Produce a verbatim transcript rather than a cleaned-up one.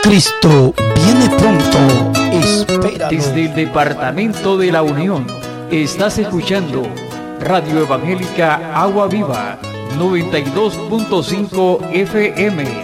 Cristo viene pronto, espéralo. Desde el Departamento de la Unión, estás escuchando Radio Evangélica Agua Viva, noventa y dos punto cinco F M.